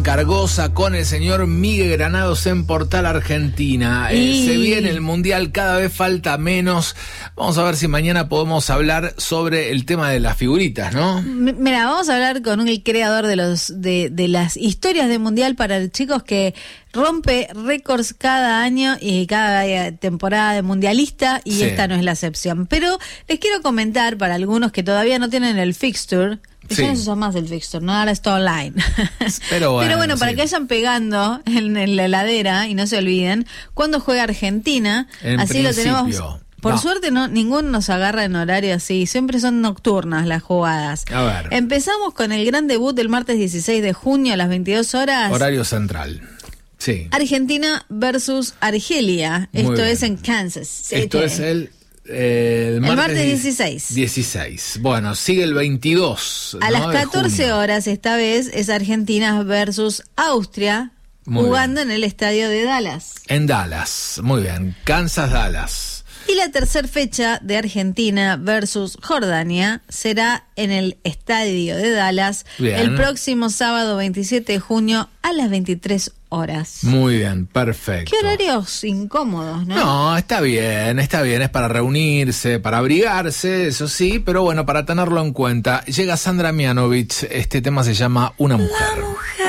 Cargosa con el señor Miguel Granados en Portal Argentina. Se viene el Mundial, cada vez falta menos. Vamos a ver si mañana podemos hablar sobre el tema de las figuritas, ¿no? Mira, vamos a hablar con el creador de las historias de Mundial para chicos que rompe récords cada año y cada temporada de mundialista, y esta no es la excepción. Pero les quiero comentar, para algunos que todavía no tienen el fixture, ya no se usa más el fixture, ¿no? Ahora está online. Pero bueno, para que vayan pegando en la heladera y no se olviden, cuando juega Argentina, así lo tenemos. Por suerte ninguno nos agarra en horario así, siempre son nocturnas las jugadas. A ver. Empezamos con el gran debut del martes 16 de junio a las 22 horas. Horario central. Sí. Argentina versus Argelia. Esto es en Kansas. Esto es el martes 16. Bueno, sigue el 22. A las 14 horas, esta vez, es Argentina versus Austria, jugando en el estadio de Dallas. En Dallas, muy bien. Kansas-Dallas. Y la tercera fecha de Argentina versus Jordania será en el estadio de Dallas el próximo sábado 27 de junio a las 23 horas. Muy bien, perfecto. Qué horarios incómodos, ¿no? No, está bien, es para reunirse, para abrigarse, eso sí, pero bueno, para tenerlo en cuenta. Llega Sandra Mianovich, este tema se llama Una mujer.